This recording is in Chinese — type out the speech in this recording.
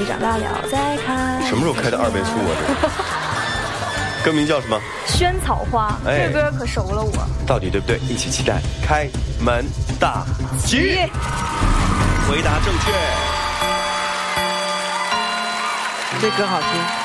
你长大了再看。 什么时候开的2倍速啊？这个歌名叫什么？ 萱草花，这歌可熟了我。 到底对不对？一起期待开门大吉。回答正确。 这歌好听。